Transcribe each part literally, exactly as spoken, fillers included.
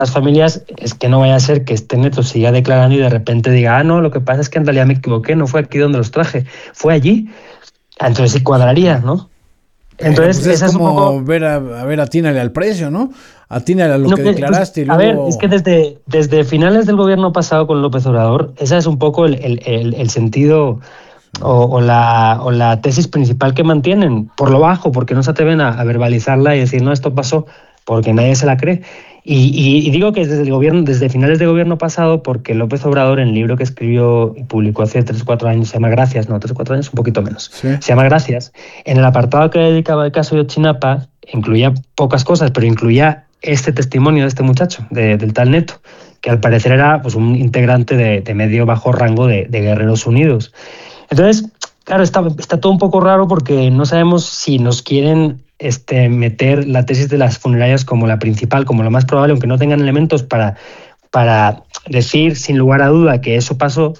las familias es que no vaya a ser que este neto siga declarando y de repente diga, ah, no, lo que pasa es que en realidad me equivoqué, no fue aquí donde los traje, fue allí. Entonces sí cuadraría, ¿no? Pero Entonces, pues es esa es un como poco... ver a, a ver, atínale al precio, ¿no? Atínale a lo No, que pues, declaraste y a ver, es luego... que desde, desde finales del gobierno pasado con López Obrador, esa es un poco el, el, el, el sentido o, o, la, o la tesis principal que mantienen, por lo bajo, porque no se atreven a, a verbalizarla y decir, no, esto pasó, porque nadie se la cree. Y, y, y digo que desde el gobierno, desde finales del gobierno pasado, porque López Obrador, en el libro que escribió y publicó hace tres o cuatro años, se llama Gracias, no, tres o cuatro años, un poquito menos, Sí. se llama Gracias, en el apartado que dedicaba al caso de Ayotzinapa, incluía pocas cosas, pero incluía este testimonio de este muchacho, de, del tal Neto, que al parecer era pues, un integrante de, de medio bajo rango de, de Guerreros Unidos. Entonces, claro, está, está todo un poco raro porque no sabemos si nos quieren este, meter la tesis de las funerarias como la principal, como lo más probable, aunque no tengan elementos para, para decir sin lugar a duda que eso pasó,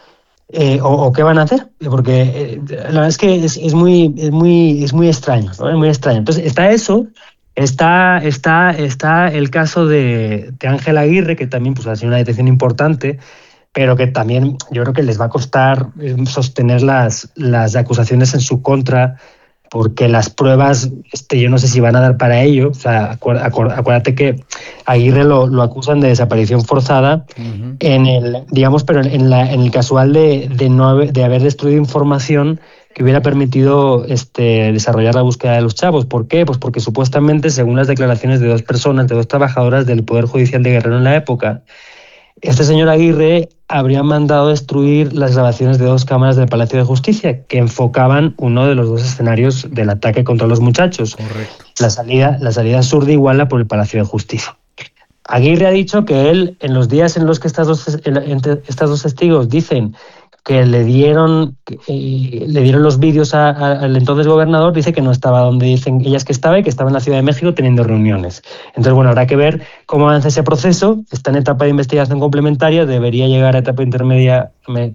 eh, o, o qué van a hacer, porque eh, la verdad es que es, es, muy, es, muy, es muy extraño, ¿no? Es muy extraño. Entonces, está eso. Está, está, está el caso de, de Ángel Aguirre, que también pues, ha sido una detención importante, pero que también yo creo que les va a costar sostener las, las acusaciones en su contra, porque las pruebas, este, yo no sé si van a dar para ello. O sea, acuérdate que Aguirre lo, lo acusan de desaparición forzada, uh-huh. en el, digamos, pero en, la, en el casual de, de, no haber, de haber destruido información que hubiera permitido este, desarrollar la búsqueda de los chavos. ¿Por qué? Pues porque supuestamente, según las declaraciones de dos personas, de dos trabajadoras del Poder Judicial de Guerrero en la época, este señor Aguirre habría mandado destruir las grabaciones de dos cámaras del Palacio de Justicia que enfocaban uno de los dos escenarios del ataque contra los muchachos. Correcto. La salida, la salida sur de Iguala por el Palacio de Justicia. Aguirre ha dicho que él, en los días en los que estas dos, estas dos testigos dicen que le dieron, eh, le dieron los vídeos a, a, al entonces gobernador, dice que no estaba donde dicen ellas que estaba y que estaba en la Ciudad de México teniendo reuniones. Entonces, bueno, habrá que ver cómo avanza ese proceso. Está en etapa de investigación complementaria, debería llegar a etapa intermedia en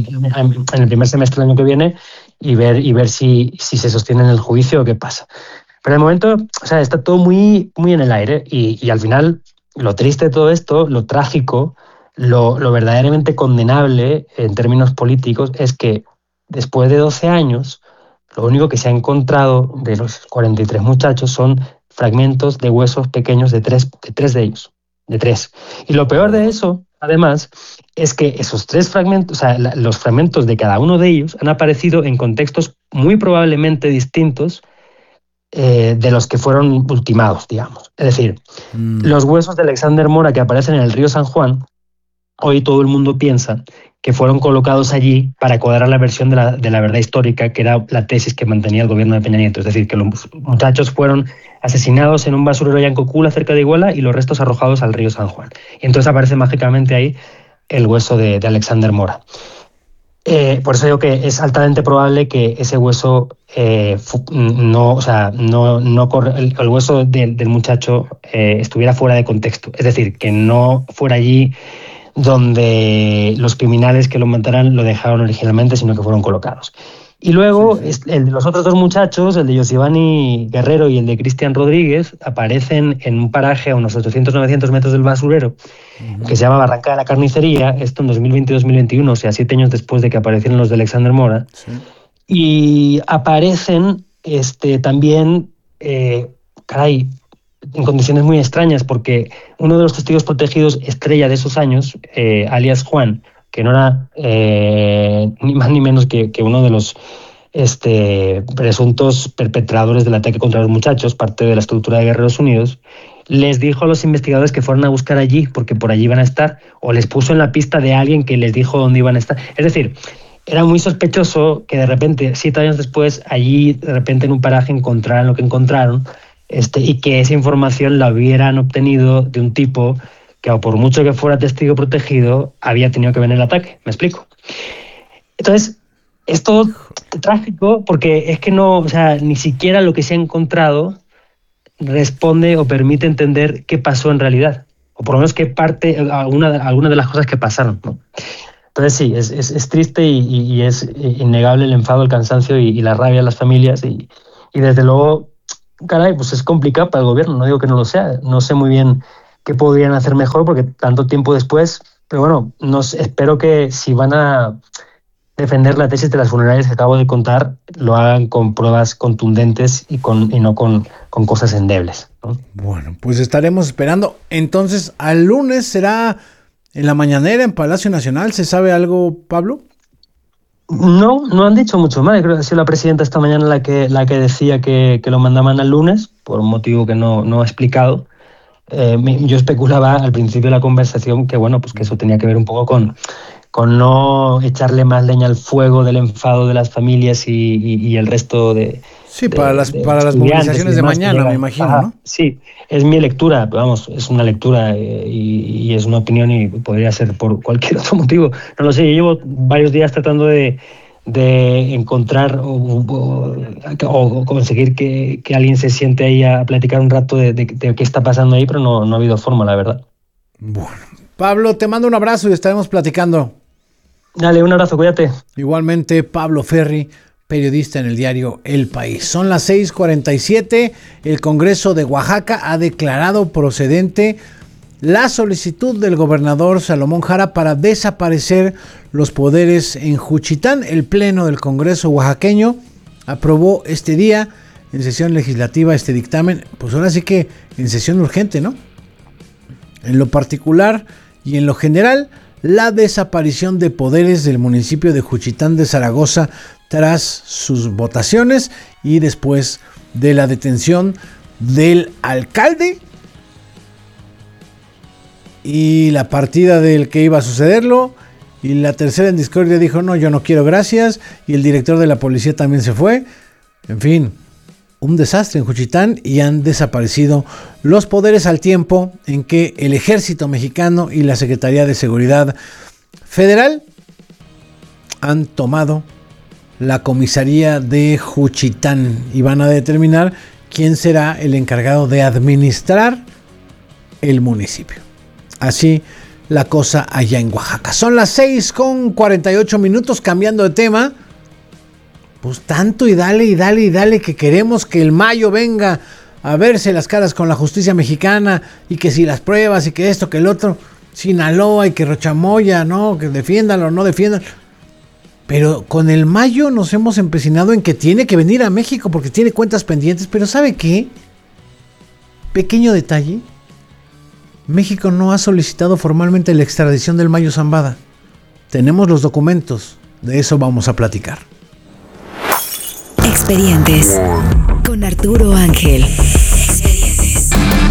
el primer semestre del año que viene y ver, y ver si, si se sostiene en el juicio o qué pasa. Pero de momento, o sea, está todo muy, muy en el aire y, y al final lo triste de todo esto, lo trágico, Lo, lo verdaderamente condenable en términos políticos es que después de doce años, lo único que se ha encontrado de los cuarenta y tres muchachos son fragmentos de huesos pequeños de tres de, tres de ellos, de tres. Y lo peor de eso, además, es que esos tres fragmentos, o sea, la, los fragmentos de cada uno de ellos han aparecido en contextos muy probablemente distintos eh, de los que fueron ultimados, digamos. Es decir, mm. los huesos de Alexander Mora que aparecen en el río San Juan, hoy todo el mundo piensa que fueron colocados allí para cuadrar la versión de la, de la verdad histórica, que era la tesis que mantenía el gobierno de Peña Nieto. Es decir, que los muchachos fueron asesinados en un basurero allá en Cocula, cerca de Iguala, y los restos arrojados al río San Juan. Y entonces aparece mágicamente ahí el hueso de, de Alexander Mora. Eh, por eso digo que es altamente probable que ese hueso eh, no, o sea, no, no corre, el, el hueso de, del muchacho eh, estuviera fuera de contexto. Es decir, que no fuera allí donde los criminales que lo mataran lo dejaron originalmente, sino que fueron colocados. Y luego sí, sí. El de los otros dos muchachos, el de Josivani Guerrero y el de Cristian Rodríguez, aparecen en un paraje a unos ochocientos novecientos metros del basurero, uh-huh. que se llama Barranca de la Carnicería, esto en dos mil veinte dos mil veintiuno, o sea, siete años después de que aparecieron los de Alexander Mora, sí. y aparecen este, también, eh, caray, en condiciones muy extrañas, porque uno de los testigos protegidos estrella de esos años, eh, alias Juan, que no era eh, ni más ni menos que, que uno de los este, presuntos perpetradores del ataque contra los muchachos, parte de la estructura de Guerreros Unidos, les dijo a los investigadores que fueran a buscar allí, porque por allí iban a estar, o les puso en la pista de alguien que les dijo dónde iban a estar. Es decir, era muy sospechoso que de repente, siete años después, allí de repente en un paraje encontraran lo que encontraron, Este, y que esa información la hubieran obtenido de un tipo que, por mucho que fuera testigo protegido, había tenido que ver el ataque. ¿Me explico? Entonces, es todo trágico porque es que no, o sea, ni siquiera lo que se ha encontrado responde o permite entender qué pasó en realidad, o por lo menos qué parte, alguna, alguna de las cosas que pasaron, ¿no? Entonces sí, es, es, es triste y, y, y es innegable el enfado, el cansancio y, y la rabia de las familias y, y desde luego, caray, pues es complicado para el gobierno, no digo que no lo sea, no sé muy bien qué podrían hacer mejor, porque tanto tiempo después, pero bueno, nos, espero que si van a defender la tesis de las funerarias que acabo de contar, lo hagan con pruebas contundentes y, con, y no con, con cosas endebles, ¿no? Bueno, pues estaremos esperando. Entonces, al lunes será en la mañanera en Palacio Nacional. ¿Se sabe algo, Pablo? No, no han dicho mucho más. Creo que ha sido la presidenta esta mañana la que, la que decía que, que lo mandaban al lunes, por un motivo que no, no ha explicado. Eh, yo especulaba al principio de la conversación que, bueno, pues que eso tenía que ver un poco con, con no echarle más leña al fuego del enfado de las familias y, y, y el resto de... Sí, de, para las, de para las movilizaciones de mañana, me imagino, Ajá, ¿no? Sí, es mi lectura, vamos, es una lectura eh, y, y es una opinión y podría ser por cualquier otro motivo. No lo sé, yo llevo varios días tratando de, de encontrar o, o, o conseguir que, que alguien se siente ahí a platicar un rato de, de, de qué está pasando ahí, pero no, no ha habido forma, la verdad. Bueno, Pablo, te mando un abrazo y estaremos platicando. Dale, un abrazo, cuídate. Igualmente, Pablo Ferri, periodista en el diario El País. Son las seis cuarenta y siete. El Congreso de Oaxaca ha declarado procedente la solicitud del gobernador Salomón Jara para desaparecer los poderes en Juchitán. El Pleno del Congreso oaxaqueño aprobó este día en sesión legislativa este dictamen. Pues ahora sí que en sesión urgente, ¿no? En lo particular y en lo general, la desaparición de poderes del municipio de Juchitán de Zaragoza tras sus votaciones y después de la detención del alcalde y la partida del que iba a sucederlo, y la tercera en discordia dijo no, yo no quiero, gracias, y el director de la policía también se fue. En fin, un desastre en Juchitán, y han desaparecido los poderes al tiempo en que el Ejército Mexicano y la Secretaría de Seguridad Federal han tomado la comisaría de Juchitán y van a determinar quién será el encargado de administrar el municipio. Así la cosa allá en Oaxaca. Son las seis con cuarenta y ocho minutos, cambiando de tema. Pues tanto y dale y dale y dale que queremos que el Mayo venga a verse las caras con la justicia mexicana, y que si las pruebas y que esto, que el otro, Sinaloa y que Rochamoya, no, que defiéndanlo, no defiendan. Pero con el Mayo nos hemos empecinado en que tiene que venir a México porque tiene cuentas pendientes. Pero ¿sabe qué? Pequeño detalle. México no ha solicitado formalmente la extradición del Mayo Zambada. Tenemos los documentos. De eso vamos a platicar. Expedientes con Arturo Ángel. Expedientes.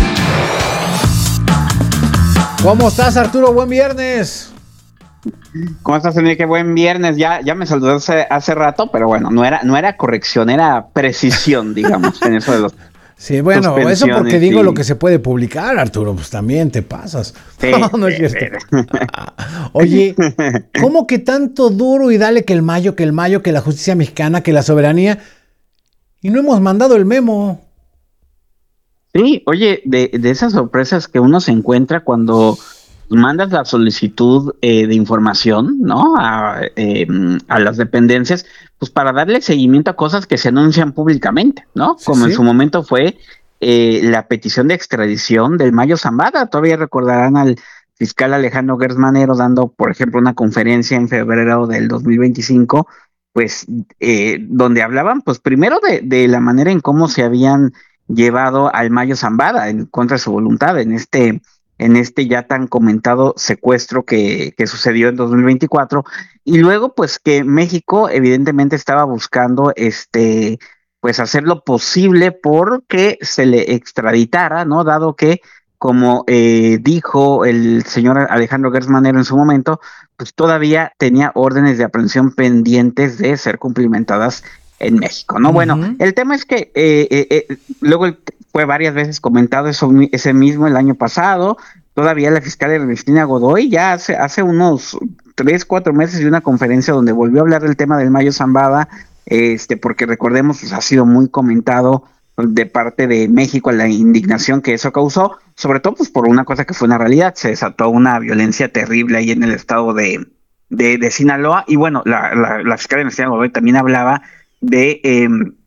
¿Cómo estás, Arturo? Buen viernes. ¿Cómo estás, Enrique? Buen viernes. Ya, ya me saludé hace, hace rato, pero bueno, no era, no era corrección, era precisión, digamos, en eso de los... Sí, bueno, eso porque digo y... lo que se puede publicar, Arturo, pues también te pasas. Sí, no, no es cierto. Oye, ¿cómo que tanto duro y dale que el Mayo, que el Mayo, que la justicia mexicana, que la soberanía? Y no hemos mandado el memo. Sí, oye, de, de esas sorpresas que uno se encuentra cuando mandas la solicitud eh, de información, ¿no? A, eh, a las dependencias, pues para darle seguimiento a cosas que se anuncian públicamente, ¿no? Sí, Como sí. en su momento fue eh, la petición de extradición del Mayo Zambada. Todavía recordarán al fiscal Alejandro Gertz Manero dando, por ejemplo, una conferencia en febrero del dos mil veinticinco, pues eh, donde hablaban, pues primero de, de la manera en cómo se habían llevado al Mayo Zambada en contra de su voluntad en este en este ya tan comentado secuestro que, que sucedió en dos mil veinticuatro, y luego pues que México evidentemente estaba buscando este pues hacer lo posible porque se le extraditara, ¿no? Dado que, como eh, dijo el señor Alejandro Gertz Manero en su momento, pues todavía tenía órdenes de aprehensión pendientes de ser cumplimentadas en México, ¿no? Uh-huh. Bueno, el tema es que eh, eh, eh, luego el, fue varias veces comentado eso, ese mismo el año pasado. Todavía la fiscal Ernestina Godoy ya hace, hace unos tres, cuatro meses dio una conferencia donde volvió a hablar del tema del Mayo Zambada, este, porque recordemos, pues, ha sido muy comentado de parte de México la indignación que eso causó, sobre todo pues por una cosa que fue una realidad. Se desató una violencia terrible ahí en el estado de, de, de Sinaloa, y bueno, la, la, la fiscal Ernestina Godoy también hablaba de eh,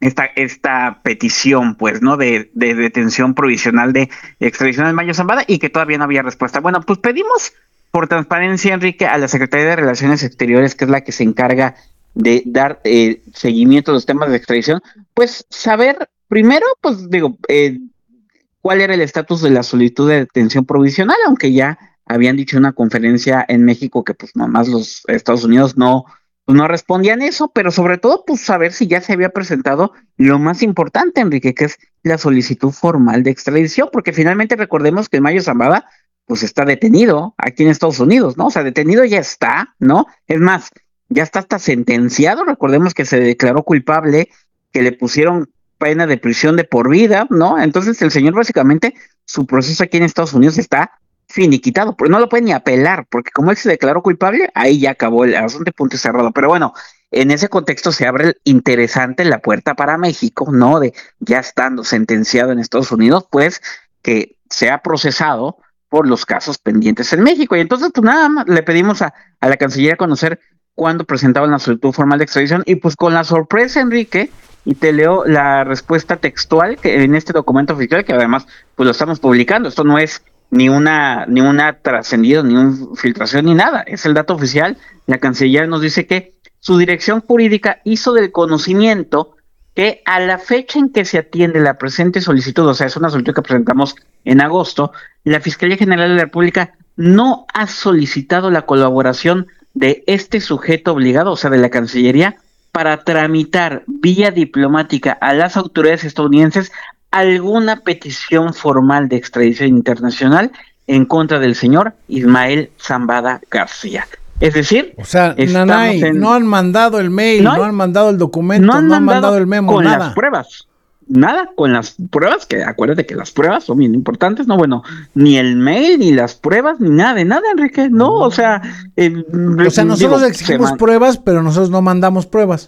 esta, esta petición, pues, ¿no? De, de detención provisional de extradición del Mayo Zambada y que todavía no había respuesta. Bueno, pues pedimos por transparencia, Enrique, a la Secretaría de Relaciones Exteriores, que es la que se encarga de dar eh, seguimiento a los temas de extradición, pues saber primero, pues digo, eh, cuál era el estatus de la solicitud de detención provisional, aunque ya habían dicho en una conferencia en México que pues nomás los Estados Unidos no, pues, no respondían eso, pero sobre todo pues saber si ya se había presentado lo más importante, Enrique, que es la solicitud formal de extradición, porque finalmente recordemos que el Mayo Zambada pues está detenido aquí en Estados Unidos, ¿no? O sea, detenido ya está, ¿no? Es más, ya está hasta sentenciado, recordemos que se declaró culpable, que le pusieron pena de prisión de por vida, ¿no? Entonces el señor básicamente, su proceso aquí en Estados Unidos está finiquitado, pero no lo puede ni apelar, porque como él se declaró culpable, ahí ya acabó el asunto, punto y cerrado. Pero bueno, en ese contexto se abre interesante la puerta para México, ¿no? De ya estando sentenciado en Estados Unidos, pues que sea procesado por los casos pendientes en México. Y entonces, pues nada más le pedimos a, a la Cancillería conocer cuándo presentaban la solicitud formal de extradición, y pues con la sorpresa, Enrique, y te leo la respuesta textual que en este documento oficial, que además pues lo estamos publicando. Esto no es ni una ni una trascendido, ni una filtración, ni nada, es el dato oficial. La Cancillería nos dice que su dirección jurídica hizo del conocimiento que a la fecha en que se atiende la presente solicitud, o sea, es una solicitud que presentamos en agosto, la Fiscalía General de la República no ha solicitado la colaboración de este sujeto obligado, o sea, de la Cancillería, para tramitar vía diplomática a las autoridades estadounidenses alguna petición formal de extradición internacional en contra del señor Ismael Zambada García. Es decir, o sea, Nanay, en, no han mandado el mail, no, no han mandado el documento, no han, no han mandado, mandado el memo, con nada. Las pruebas. Nada con las pruebas, que acuérdate que las pruebas son bien importantes, no, bueno, ni el mail, ni las pruebas, ni nada de nada, Enrique, no, o sea... Eh, o sea, nosotros digo, exigimos man... pruebas, pero nosotros no mandamos pruebas.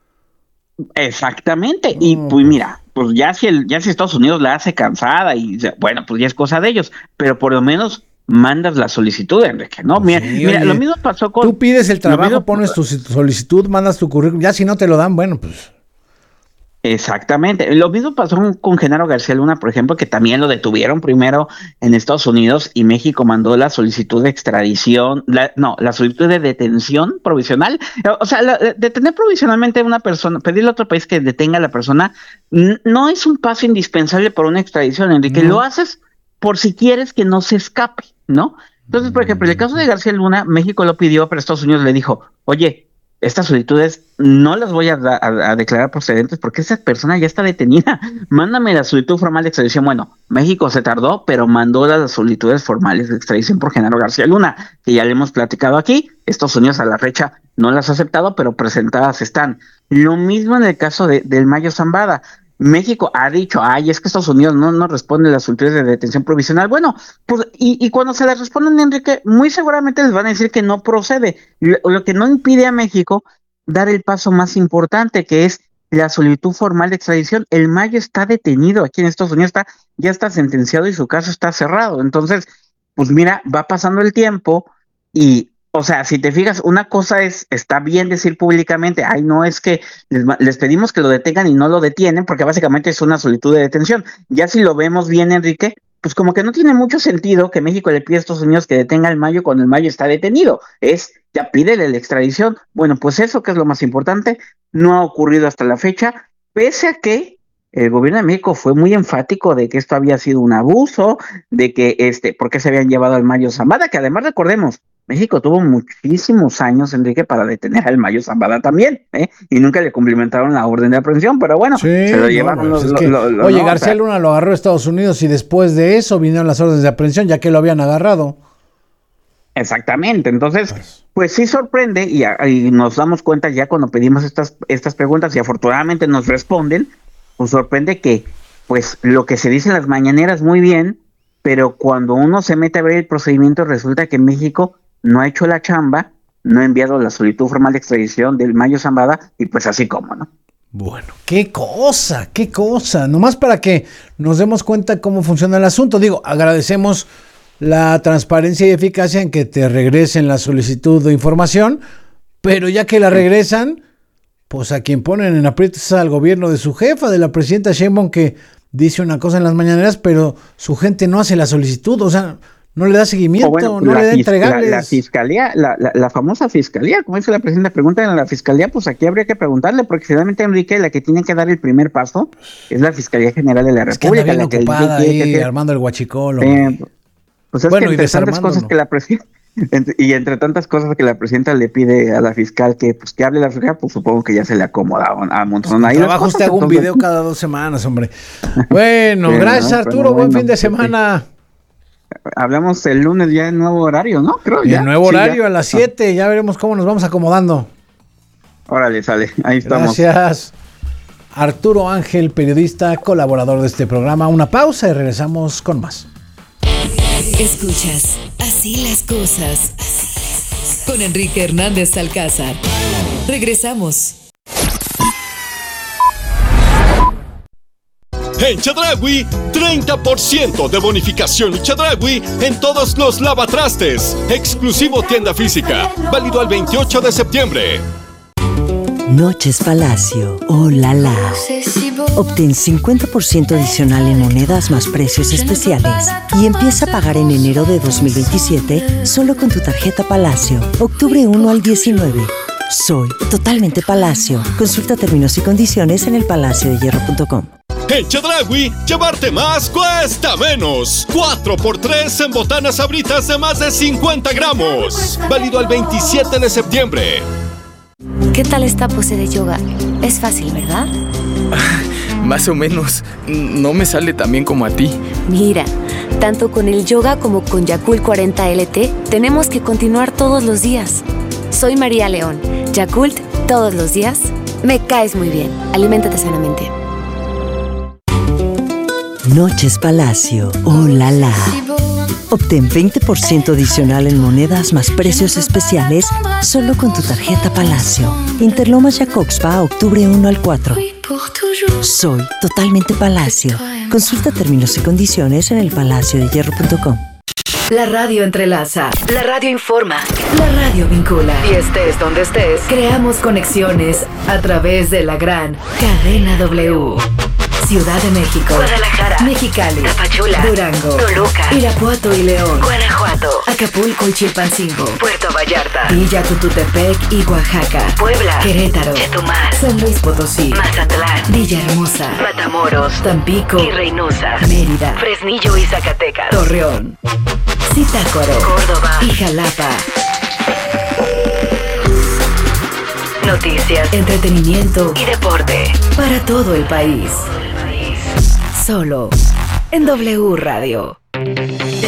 Exactamente, oh, y pues mira, pues ya si, el, ya si Estados Unidos la hace cansada, y bueno, pues ya es cosa de ellos, pero por lo menos mandas la solicitud, Enrique, ¿no? Mira, sí, mira oye, lo mismo pasó con... Tú pides el trabajo, mismo, pones tu solicitud, mandas tu currículum, ya si no te lo dan, bueno, pues... Exactamente. Lo mismo pasó con Genaro García Luna, por ejemplo, que también lo detuvieron primero en Estados Unidos y México mandó la solicitud de extradición, la, no, la solicitud de detención provisional. O sea, la, detener provisionalmente a una persona, pedirle a otro país que detenga a la persona, n- no es un paso indispensable para una extradición, Enrique. No. Lo haces por si quieres que no se escape, ¿no? Entonces, por ejemplo, en el caso de García Luna, México lo pidió, pero Estados Unidos le dijo, oye, estas solicitudes no las voy a, a, a declarar procedentes porque esa persona ya está detenida. Mándame la solicitud formal de extradición. Bueno, México se tardó, pero mandó las solicitudes formales de extradición por Genaro García Luna, que ya le hemos platicado aquí. Estados Unidos a la fecha no las ha aceptado, pero presentadas están. Lo mismo en el caso de, del Mayo Zambada. México ha dicho, ay, es que Estados Unidos no, no responde a las solicitudes de detención provisional. Bueno, pues, y, y cuando se les responden, Enrique, muy seguramente les van a decir que no procede. Lo, lo que no impide a México dar el paso más importante, que es la solicitud formal de extradición. El Mayo está detenido aquí en Estados Unidos, está, ya está sentenciado y su caso está cerrado. Entonces, pues mira, va pasando el tiempo y... O sea, si te fijas, una cosa es, está bien decir públicamente, ay, no, es que les, les pedimos que lo detengan y no lo detienen, porque básicamente es una solicitud de detención. Ya si lo vemos bien, Enrique, pues como que no tiene mucho sentido que México le pida a Estados Unidos que detenga al Mayo cuando el Mayo está detenido. Es, ya pídele la extradición. Bueno, pues eso, que es lo más importante, no ha ocurrido hasta la fecha, pese a que el gobierno de México fue muy enfático de que esto había sido un abuso, de que, este, ¿por qué se habían llevado al Mayo Zambada? Que además recordemos, México tuvo muchísimos años, Enrique, para detener al Mayo Zambada también, ¿eh? Y nunca le cumplimentaron la orden de aprehensión, pero bueno, sí, se lo llevaron. No, los, es que, lo, lo, oye, no, García o sea, Luna lo agarró a Estados Unidos y después de eso vinieron las órdenes de aprehensión, ya que lo habían agarrado. Exactamente, entonces, pues, pues sí sorprende y, y nos damos cuenta ya cuando pedimos estas, estas preguntas y afortunadamente nos responden, pues sorprende que, pues, lo que se dice en las mañaneras muy bien, pero cuando uno se mete a ver el procedimiento resulta que México no ha hecho la chamba, no ha enviado la solicitud formal de extradición del Mayo Zambada y pues así como, ¿no? Bueno, qué cosa, qué cosa. Nomás para que nos demos cuenta cómo funciona el asunto. Digo, agradecemos la transparencia y eficacia en que te regresen la solicitud de información, pero ya que la regresan, pues a quien ponen en aprietos es al gobierno de su jefa, de la presidenta Sheinbaum, que dice una cosa en las mañaneras, pero su gente no hace la solicitud, o sea, no le da seguimiento, bueno, no le da fis- entregables. La, la fiscalía, la, la, la famosa fiscalía, como dice la presidenta, preguntan a la fiscalía, pues aquí habría que preguntarle, porque finalmente, Enrique, la que tiene que dar el primer paso es la Fiscalía General de la Es que anda República. bien la que ocupada tiene ahí, que ser- armando el guachicol. eh, pues es Bueno, que y entre tantas desarmándolo. cosas que la presidenta y entre tantas cosas que la presidenta le pide a la fiscal que pues que hable la fiscal, pues supongo que ya se le acomoda a un montón ahí las Trabajo cosas, usted hago un entonces- video cada dos semanas, hombre. Bueno, Sí, gracias no, Arturo, pero buen bueno, fin de pues, semana. Hablamos el lunes ya en nuevo horario, ¿no? Creo Y ya. el nuevo Sí, horario ya. a las siete, ya veremos cómo nos vamos acomodando. Órale, sale, ahí estamos. Gracias. Arturo Ángel, periodista, colaborador de este programa. Una pausa y regresamos con más. Escuchas Así las cosas con Enrique Hernández Alcázar. Regresamos. En Chedraui, treinta por ciento de bonificación y Chedraui en todos los lavatrastes. Exclusivo tienda física. Válido al veintiocho de septiembre. Noches Palacio, oh la la. Obtén cincuenta por ciento adicional en monedas más precios especiales y empieza a pagar en enero de dos mil veintisiete solo con tu tarjeta Palacio. Octubre uno al diecinueve. Soy totalmente Palacio. Consulta términos y condiciones en el palacio de hierro punto com. En Chedraui, llevarte más cuesta menos. cuatro por tres en botanas sabritas de más de cincuenta gramos. Válido al veintisiete de septiembre. ¿Qué tal esta pose de yoga? Es fácil, ¿verdad? Más o menos. No me sale tan bien como a ti. Mira, tanto con el yoga como con Yakult cuarenta L T, tenemos que continuar todos los días. Soy María León. Yakult, todos los días. Me caes muy bien. Aliméntate sanamente. Noches Palacio, oh la la. Obtén veinte por ciento adicional en monedas más precios especiales solo con tu tarjeta Palacio. Interlomas Jacobspa, octubre uno al cuatro. Soy totalmente Palacio. Consulta términos y condiciones en el palacio de hierro punto com. La radio entrelaza, la radio informa, la radio vincula. Y estés donde estés, creamos conexiones a través de la gran cadena W. Ciudad de México, Guadalajara, Mexicali, Tapachula, Durango, Toluca, Irapuato y León, Guanajuato, Acapulco y Chilpancingo, Puerto Vallarta, Villa Tututepec y Oaxaca, Puebla, Querétaro, Chetumal, San Luis Potosí, Mazatlán, Villahermosa, Matamoros, Tampico y Reynosa, Mérida, Fresnillo y Zacatecas, Torreón, Zitácuaro, Córdoba y Jalapa. Noticias, entretenimiento y deporte para todo el país. Solo en W Radio.